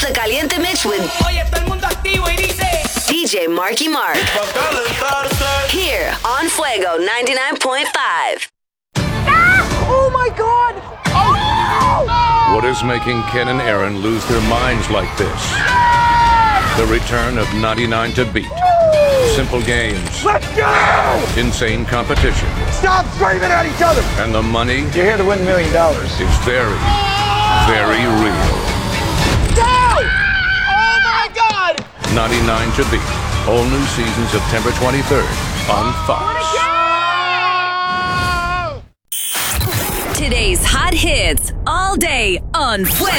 It's the Caliente Mix with Oye, todo el mundo activo y dice DJ Marky Mark. Here on Fuego 99.5. Oh my God! Oh! What is making Ken and Aaron lose their minds like this? The return of 99 to beat. Simple games. Let's go! Insane competition. Stop screaming at each other! And the money You're here to win $1 million. is very, very real. Go! Oh my God! 99 to beat. Whole new season September 23rd on Fox. Today's hot hits all day on Fuego.